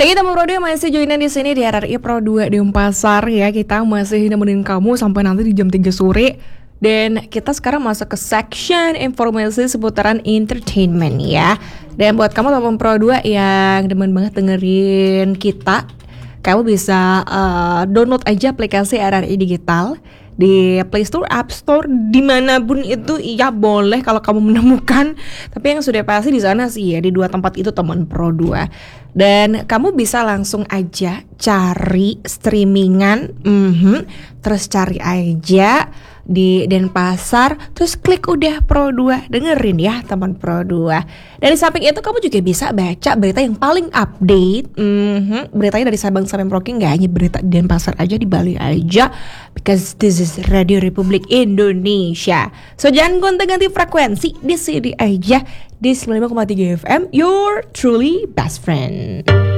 Lagi teman Pro 2 masih joinan di sini di RRI Pro 2 Denpasar ya. Kita masih nemenin kamu sampai nanti di jam 3 sore. Dan kita sekarang masuk ke section informasi seputaran entertainment ya. Dan buat kamu teman Pro 2 yang demen banget dengerin kita, kamu bisa download aja aplikasi RRI Digital di Play Store, App Store, dimanapun itu ya boleh kalau kamu menemukan. Tapi yang sudah pasti di sana sih ya, di dua tempat itu teman Pro 2. Dan kamu bisa langsung aja cari streamingan, terus cari aja di Denpasar, terus klik udah Pro 2, dengerin ya teman Pro 2. Dari samping itu kamu juga bisa baca berita yang paling update, beritanya dari Sabang sampai Merauke, nggak hanya berita di Denpasar aja, di Bali aja, because this is Radio Republik Indonesia. So jangan gonta-ganti frekuensi, di sini aja di 95,3 FM, your truly best friend.